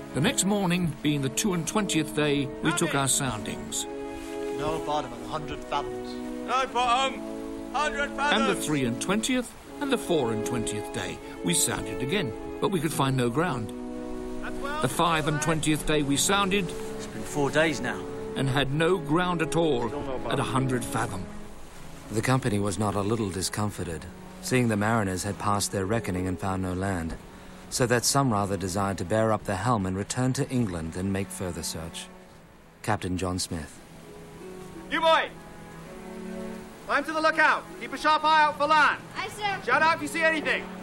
The next morning, being the 22nd day, we took our soundings. No bottom at 100 fathoms. No bottom, 100 fathoms. And the 23rd and the 24th day, we sounded again, but we could find no ground. The 25th day we sounded. It's been 4 days now. And had no ground at all at 100 fathom. The company was not a little discomfited, seeing the mariners had passed their reckoning and found no land, so that some rather desired to bear up the helm and return to England and make further search. Captain John Smith. You boy! Climb to the lookout. Keep a sharp eye out for land. Aye, sir. Shout out if you see anything.